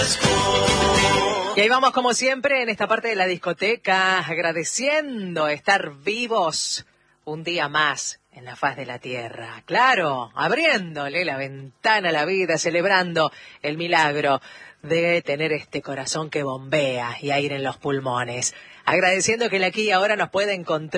Y ahí vamos como siempre en esta parte de la discoteca, agradeciendo estar vivos un día más en la faz de la tierra. Claro, abriéndole la ventana a la vida, celebrando el milagro de tener este corazón que bombea y aire en los pulmones. Agradeciendo que el aquí y ahora nos puede encontrar